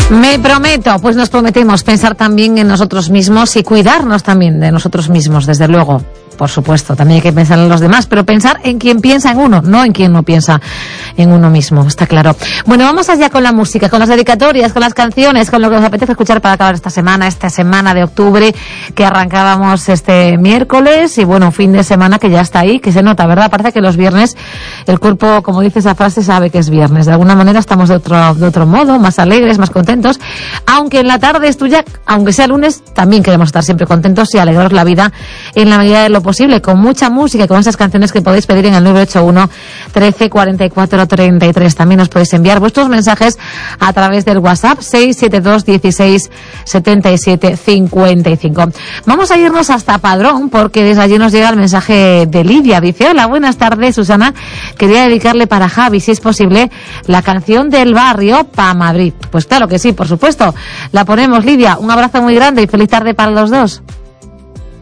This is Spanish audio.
Me prometo, pues nos prometemos pensar también en nosotros mismos y cuidarnos también de nosotros mismos, desde luego. Por supuesto, también hay que pensar en los demás, pero pensar en quien piensa en uno, no en quien no piensa en uno mismo, está claro. Bueno, vamos allá con la música, con las dedicatorias, con las canciones, con lo que nos apetece escuchar para acabar esta semana de octubre, que arrancábamos este miércoles, y bueno, fin de semana que ya está ahí, que se nota, ¿verdad? Parece que los viernes el cuerpo, como dice esa frase, sabe que es viernes. De alguna manera estamos de otro modo, más alegres, más contentos, aunque en la tarde es tuya, aunque sea lunes, también queremos estar siempre contentos y alegraros la vida en la medida de lo posible, con mucha música y con esas canciones que podéis pedir en el 981 13 44 33. También nos podéis enviar vuestros mensajes a través del WhatsApp 672 16 77 55. Vamos a irnos hasta Padrón, porque desde allí nos llega el mensaje de Lidia. Dice: hola, buenas tardes, Susana. Quería dedicarle para Javi, si es posible, la canción del barrio Pa' Madrid. Pues claro que sí, por supuesto. La ponemos, Lidia. Un abrazo muy grande y feliz tarde para los dos.